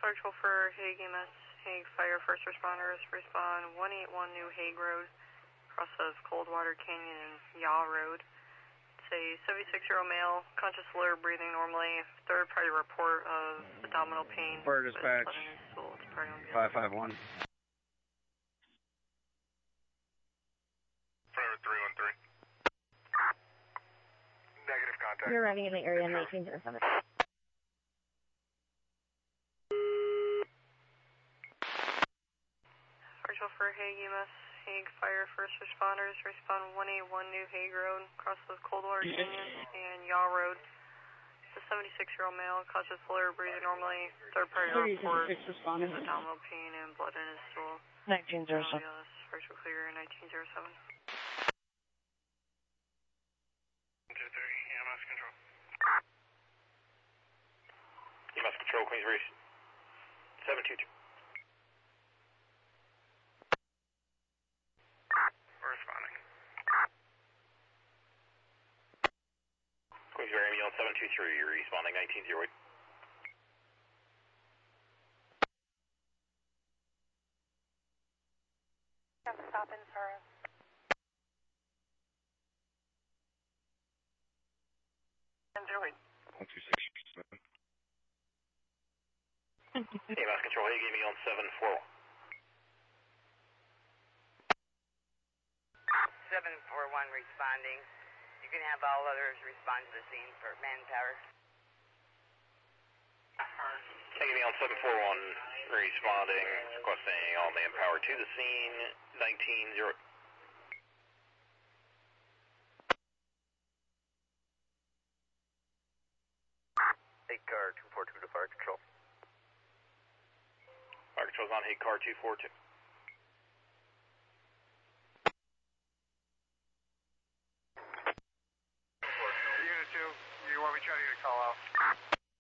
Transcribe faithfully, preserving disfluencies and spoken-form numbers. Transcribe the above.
Fire Patrol for Hague E M S, Hague Fire First Responders, respond one eighty-one New Hague Road, cross of Coldwater Canyon and Yaw Road. It's a seventy-six-year-old male, conscious, alert, breathing normally. Third-party report of abdominal pain. Fire dispatch, five five one. Forever three one three. Negative contact. You're arriving in the area nineteen zero seven. Fire for Hague E M S, Hague Fire First Responders, respond one eighty-one New Hague Road, cross of Coldwater Canyon and Yaw Road. It's a seventy-six-year-old male, conscious, alert, breathing normally. Third-party report, abdominal pain and blood in his stool. nineteen zero seven. Fire clear, nineteen zero seven. two three, E M S control. E M S control, Queens Race. seven two two. Responding. Queens Race, ambulance seven two three, responding nineteen zero eight. Stop in, Sarah. Enjoy. one two six seven. E M S control, Hague ambulance seven four one. seven four one responding. You can have all others respond to the scene for manpower. Hague ambulance seven four one responding, requesting all manpower to the scene, nineteen zero eight. Hague car two four two to fire control. Fire control's on Hague car two four two.